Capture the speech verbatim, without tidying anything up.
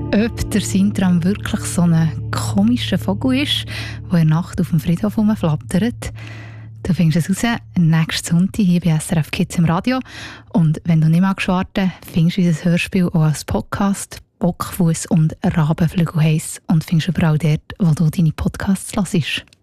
Ob der Sintram wirklich so ein komischer Vogel ist, der in der Nacht auf dem Friedhof herumflattert, du findest es raus nächsten Sonntag hier bei S R F Kids im Radio. Und wenn du nicht magst warten, findest du unser Hörspiel auch als Podcast «Bockfuss und Rabenflügel» heiss und findest überall dort, wo du deine Podcasts hörst.